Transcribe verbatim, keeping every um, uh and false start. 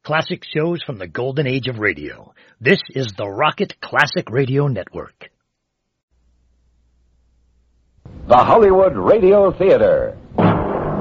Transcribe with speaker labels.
Speaker 1: Classic shows from the golden age of radio. This is the Rocket Classic Radio Network.
Speaker 2: The Hollywood Radio Theater.